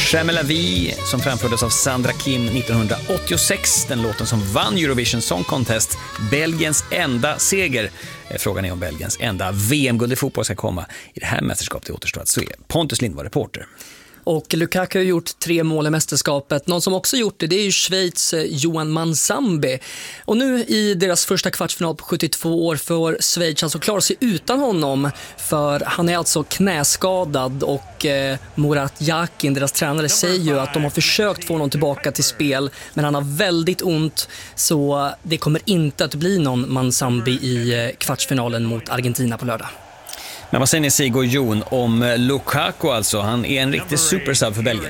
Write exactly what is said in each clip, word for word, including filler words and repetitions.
Jamais la vie som framfördes av Sandra Kim nittonhundraåttiosex, den låten som vann Eurovision Song Contest, Belgiens enda seger. Frågan är om Belgiens enda V M-guld i fotboll ska komma i det här mästerskapet. Det återstår att se. Pontus Lind var reporter. Och Lukaku har gjort tre mål i mästerskapet. Någon som också gjort det, det är ju Schweiz Johan Mansambi. Och nu i deras första kvartsfinal på sjuttiotvå år för Schweiz alltså klarar sig utan honom. För han är alltså knäskadad och eh, Murat Yakin, deras tränare, säger ju att de har försökt få honom tillbaka till spel. Men han har väldigt ont, så det kommer inte att bli någon Mansambi i kvartsfinalen mot Argentina på lördag. Men vad säger ni, Sigurd Jon, om Lukaku alltså? Han är en riktig supersub för Belgien.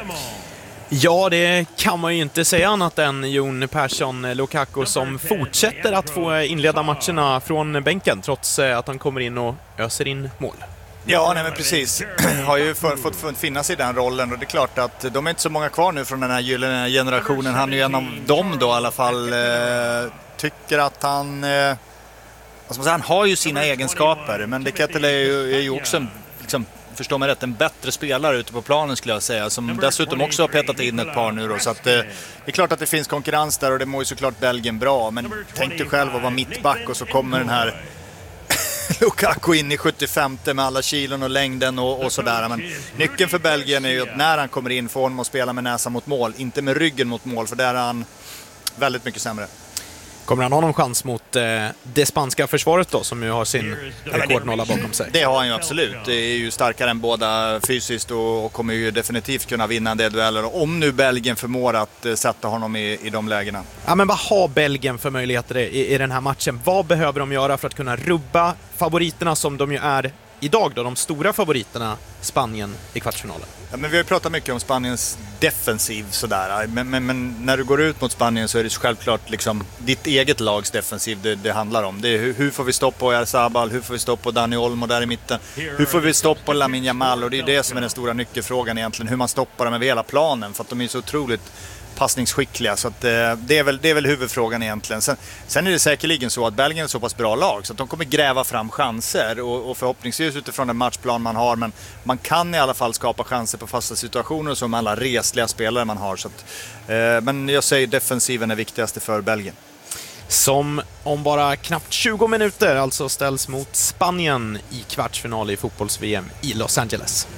Ja, det kan man ju inte säga annat än Jon Persson. Lukaku som fortsätter att få inleda matcherna från bänken trots att han kommer in och öser in mål. Ja, nej men precis. Har ju för, fått, fått finnas i den rollen, och det är klart att de är inte så många kvar nu från den här gyllene generationen. Han är ju en av dem då i alla fall. Eh, tycker att han... Eh, Alltså, han har ju sina egenskaper, men De Kettel är ju, är ju också en, liksom, förstår mig rätt, en bättre spelare ute på planen skulle jag säga, som dessutom också har petat in ett par nu då, så att det, det är klart att det finns konkurrens där, och det mår ju såklart Belgien bra, men tänk dig själv att vara mittback och så kommer den här Lukaku in i sjuttiofemte med alla kilon och längden och, och sådär. Men nyckeln för Belgien är ju att när han kommer in får honom att spela med näsa mot mål, inte med ryggen mot mål, för där är han väldigt mycket sämre. Kommer han ha någon chans mot eh, det spanska försvaret då, som ju har sin rekordnolla bakom sig? Det har han ju absolut. Det är ju starkare än båda fysiskt och, och kommer ju definitivt kunna vinna en del dueller. Om nu Belgien förmår att eh, sätta honom i, i de lägena. Ja, men vad har Belgien för möjligheter i, i den här matchen? Vad behöver de göra för att kunna rubba favoriterna som de ju är idag då, de stora favoriterna, Spanien i kvartsfinalen? Ja, men vi har ju pratat mycket om Spaniens defensiv sådär, men, men, men när du går ut mot Spanien så är det självklart liksom ditt eget lags defensiv det, det handlar om. Det är hur, hur får vi stopp på Oyarzabal, hur får vi stopp på Dani Olmo där i mitten, hur får vi stopp på Lamine Yamal, och det är det som är den stora nyckelfrågan egentligen, hur man stoppar dem över hela planen, för att de är så otroligt passningsskickliga, så att, eh, det, är väl, det är väl huvudfrågan egentligen. Sen, sen är det säkerligen så att Belgien är så pass bra lag så att de kommer gräva fram chanser, och, och förhoppningsvis utifrån den matchplan man har, men man kan i alla fall skapa chanser på fasta situationer som alla resliga spelare man har, så att, eh, men jag säger defensiven är viktigaste för Belgien. Som om bara knappt tjugo minuter alltså ställs mot Spanien i kvartsfinal i fotbolls-V M i Los Angeles.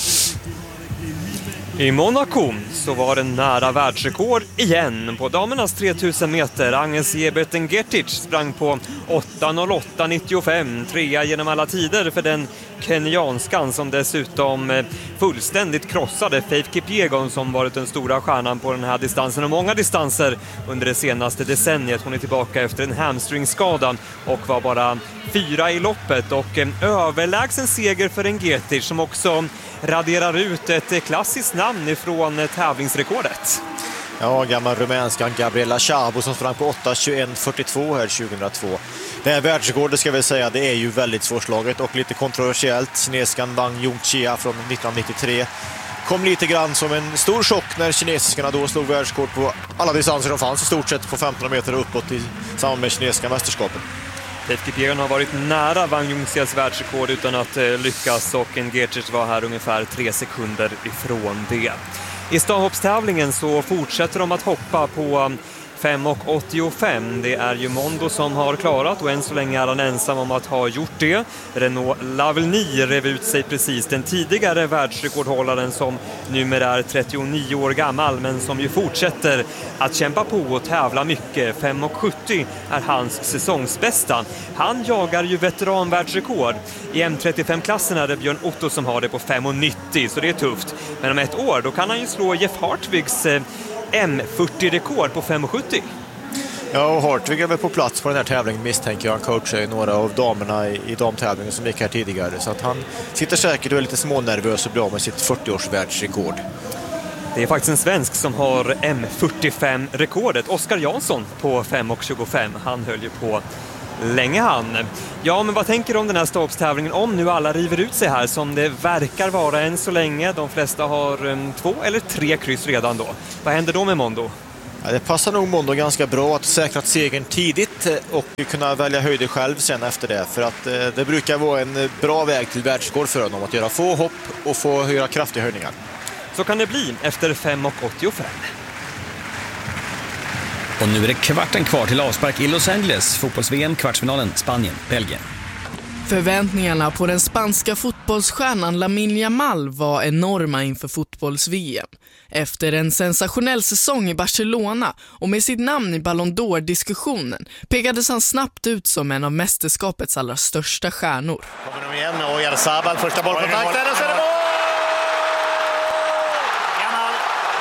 I Monaco så var det nära världsrekord igen på damernas tre tusen meter. Agnes Jebert-Gertic sprang på åtta noll åtta nittiofem, trea genom alla tider för den kenyanskan som dessutom fullständigt krossade Faith Kipyegon som varit den stora stjärnan på den här distansen och många distanser under det senaste decenniet. Hon är tillbaka efter en hamstringskada och var bara fyra i loppet, och en överlägsen seger för en Gertic som också raderar ut ett klassiskt namn ifrån tävlingsrekordet. Ja, gammal rumänskan Gabriela Chabo som sprang på åtta tjugoett fyrtiotvå här tjugohundratvå. Det här världsrekordet ska vi säga, det är ju väldigt svårslaget och lite kontroversiellt. Kineskan Wang Yongqia från nittonhundranittiotre kom lite grann som en stor chock när kinesiskarna då slog världsrekord på alla distanser som fanns i stort sett på femton meter och uppåt i samband med kinesiska mästerskapen. Faith Kipyegon har varit nära Wang Yongqias världsrekord utan att eh, lyckas, och en Gertic var här ungefär tre sekunder ifrån det. I stavhoppstävlingen så fortsätter de att hoppa på fem åttiofem. Det är ju Mondo som har klarat, och än så länge är han ensam om att ha gjort det. Renaud Lavigny rev ut sig precis, den tidigare världsrekordhållaren som numera är trettionio år gammal, men som ju fortsätter att kämpa på och tävla mycket. fem sjuttio är hans säsongsbästa. Han jagar ju veteranvärldsrekord. I M trettiofem-klassen är det Björn Otto som har det på fem nittio, så det är tufft. Men om ett år då kan han ju slå Jeff Hartwigs eh, M fyrtio-rekord på fem sjuttio. Ja, och Hartvig är väl på plats på den här tävlingen, misstänker jag. Han coachar ju några av damerna i, i damtävlingen som gick här tidigare. Så att han sitter säkert och är lite smånervös och blir av med sitt fyrtio-års världsrekord. Det är faktiskt en svensk som har M fyrtiofem-rekordet. Oskar Jansson på fem tjugofem. Han höll ju på länge han. Ja, men vad tänker du om den här stavhoppstävlingen om nu alla river ut sig här som det verkar vara än så länge? De flesta har um, två eller tre kryss redan då. Vad händer då med Mondo? Ja, det passar nog Mondo ganska bra att säkra segern tidigt och kunna välja höjder själv sen efter det. För att eh, det brukar vara en bra väg till världsrekord för honom att göra få hopp och få göra kraftiga höjningar. Så kan det bli efter fem åttiofem. Och nu är det kvarten kvar till avspark i Los Angeles. Fotbolls-V M, kvartsfinalen, Spanien, Belgien. Förväntningarna på den spanska fotbollsstjärnan Lamine Yamal var enorma inför fotbolls-V M. Efter en sensationell säsong i Barcelona och med sitt namn i Ballon d'Or-diskussionen pekades han snabbt ut som en av mästerskapets allra största stjärnor. Kommer de igen och Oyarzabal, första bollkontakten och så är det mål! Yamal,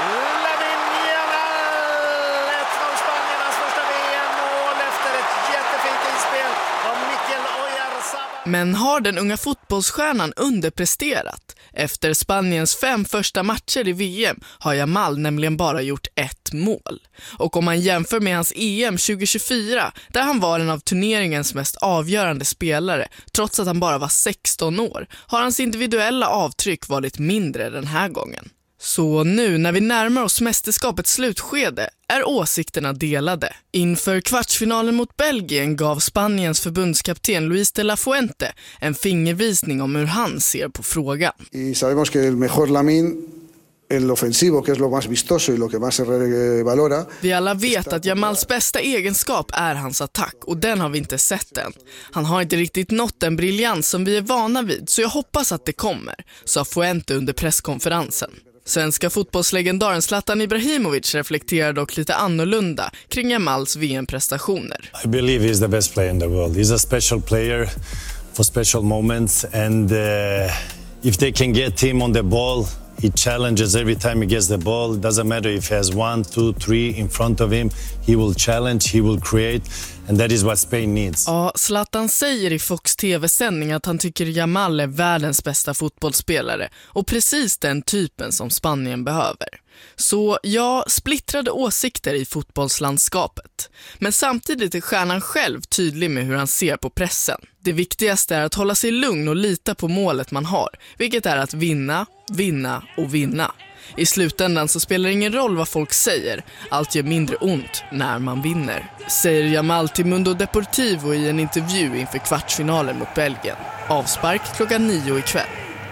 Lamine Yamal, ett av Spaniernas första V M-mål efter ett jättefint inspel av Mikel Oyarzabal. Men har den unga fotbollsstjärnan underpresterat? Efter Spaniens fem första matcher i V M har Yamal nämligen bara gjort ett mål. Och om man jämför med hans E M tjugo tjugofyra, där han var en av turneringens mest avgörande spelare, trots att han bara var sexton år, har hans individuella avtryck varit mindre den här gången. Så nu när vi närmar oss mästerskapets slutskede är åsikterna delade. Inför kvartsfinalen mot Belgien gav Spaniens förbundskapten Luis de la Fuente en fingervisning om hur han ser på frågan. Y sabemos que el mejor Lamine, el ofensivo, que es lo más vistoso y lo que más se valora. Vi alla vet att Yamals bästa egenskap är hans attack och den har vi inte sett än. Han har inte riktigt nått den briljans som vi är vana vid, så jag hoppas att det kommer, sa Fuente under presskonferensen. Svenska fotbollslegendaren Zlatan Ibrahimovic reflekterar dock lite annorlunda kring Yamals V M-prestationer. I believe he's the best player in the world. He's a special player for special moments, and uh, if they can get him on the ball, he challenges every time he gets the ball. It doesn't matter if he has one, two, three in front of him. He will challenge, he will create, and that is what Spain needs. Ja, Zlatan säger i Fox T V-sändning att han tycker Yamal är världens bästa fotbollsspelare och precis den typen som Spanien behöver. Så ja, splittrade åsikter i fotbollslandskapet. Men samtidigt är stjärnan själv tydlig med hur han ser på pressen. Det viktigaste är att hålla sig lugn och lita på målet man har, vilket är att vinna, vinna och vinna. I slutändan så spelar det ingen roll vad folk säger, allt gör mindre ont när man vinner, säger Yamal till Mundo Deportivo i en intervju inför kvartsfinalen mot Belgien. Avspark klockan nio ikväll.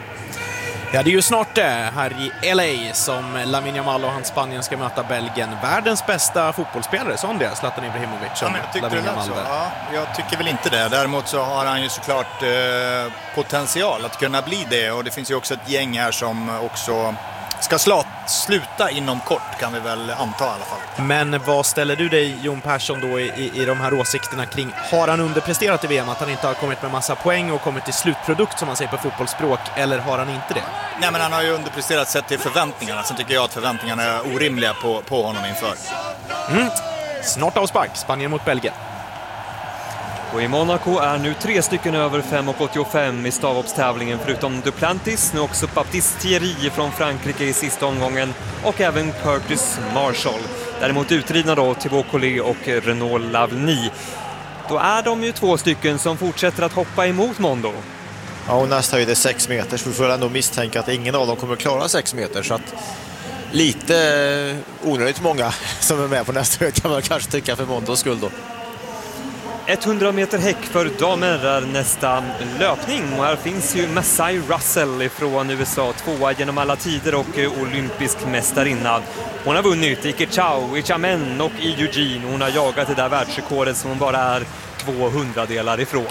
Ja, det är ju snart det här i L A som Lamine Yamal och hans Spanien ska möta Belgien. Världens bästa fotbollsspelare, sa han det, Zlatan Ibrahimovic. Ja, men tyckte du det så? Ja, jag tycker väl inte det. Däremot så har han ju såklart eh, potential att kunna bli det. Och det finns ju också ett gäng här som också ska slå, sluta inom kort, kan vi väl anta i alla fall. Men vad ställer du dig, Jon Persson, då i, i de här åsikterna kring, har han underpresterat i V M, att han inte har kommit med massa poäng och kommit till slutprodukt som man säger på fotbollsspråk, eller har han inte det? Nej, men han har ju underpresterat sett till förväntningarna. Sen tycker jag att förväntningarna är orimliga på, på honom inför. Mm. Snart avspark, Spanien mot Belgien. Och i Monaco är nu tre stycken över fem åttiofem i stavhoppstävlingen, förutom Duplantis, nu också Baptiste Thierry från Frankrike i sista omgången och även Curtis Marshall. Däremot utridna då Thibaut Collet och Renaud Lavny. Då är de ju två stycken som fortsätter att hoppa emot Mondo. Ja, och nästa höjd är sex meter, så vi får ändå misstänka att ingen av dem kommer att klara sex meter, så att lite onödigt många som är med på nästa höjd kan man kanske tycka för Mondos skull då. hundra meter häck för damer är nästa löpning och här finns ju Masai Russell från U S A, tvåa genom alla tider och olympisk mästarinna. Hon har vunnit i Kichao, i Xiamen och i Eugene. Hon har jagat det där världsrekordet som hon bara är två hundradelar ifrån.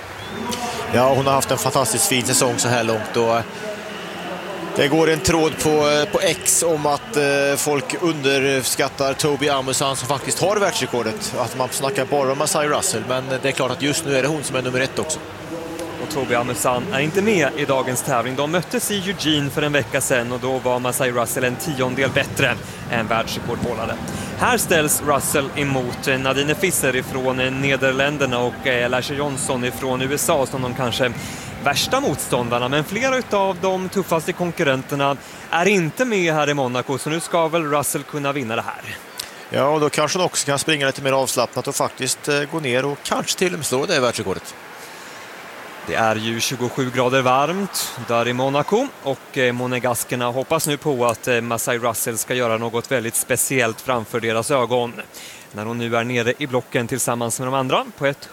Ja, hon har haft en fantastiskt fin säsong så här långt och det går en tråd på, på X om att eh, folk underskattar Toby Amusan som faktiskt har världsrekordet. Att man snackar bara om Masai Russell, men det är klart att just nu är det hon som är nummer ett också. Och Toby Amusan är inte med i dagens tävling. De möttes i Eugene för en vecka sedan och då var Masai Russell en tiondel bättre än världsrekordhållare. Här ställs Russell emot Nadine Fisser från Nederländerna och Lasha Johnson från U S A som de kanske värsta motståndarna, men flera av de tuffaste konkurrenterna är inte med här i Monaco, så nu ska väl Russell kunna vinna det här. Ja, och då kanske han också kan springa lite mer avslappnat och faktiskt eh, gå ner och kanske till och med slå det i världsrekordet. Det är ju tjugosju grader varmt där i Monaco och eh, monegaskerna hoppas nu på att eh, Masai Russell ska göra något väldigt speciellt framför deras ögon när hon nu är nere i blocken tillsammans med de andra på ett